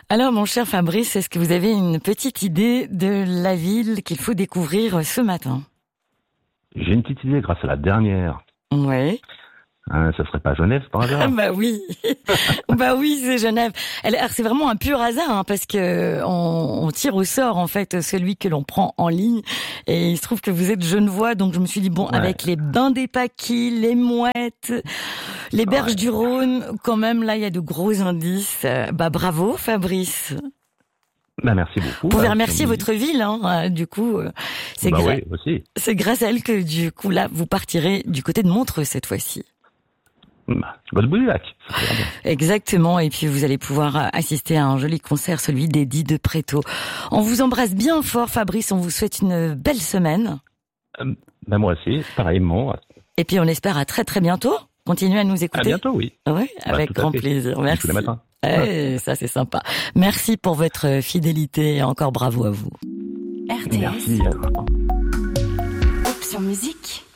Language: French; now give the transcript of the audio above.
Alors, mon cher Fabrice, est-ce que vous avez une petite idée de la ville qu'il faut découvrir ce matin? J'ai une petite idée grâce à la dernière. Ouais. Ça serait pas Genève par hasard? Bah oui, bah oui, c'est Genève. Alors c'est vraiment un pur hasard, hein, parce que on tire au sort en fait celui que l'on prend en ligne, et il se trouve que vous êtes genevois, donc je me suis dit bon, Ouais. avec les bains des Paquis, les mouettes, les berges du Rhône, quand même là il y a de gros indices. Bah bravo Fabrice. Bah, merci beaucoup. Vous pouvez Bah, remercier votre ville, hein, du coup, c'est Bah oui, aussi. c'est grâce à elle que du coup là vous partirez du côté de Montreux cette fois-ci. Godbout-du-Lac. Exactement, et puis vous allez pouvoir assister à un joli concert, celui d'Eddie de Préto. On vous embrasse bien fort Fabrice, on vous souhaite une belle semaine. Bah, moi aussi, pareillement. Et puis on espère à très très bientôt. Continuez à nous écouter. À bientôt, oui. Oui, avec tout à grand fait. plaisir. Merci. Tous les matins. Ça c'est sympa. Merci pour votre fidélité et encore bravo à vous. RTS. Merci. Option musique.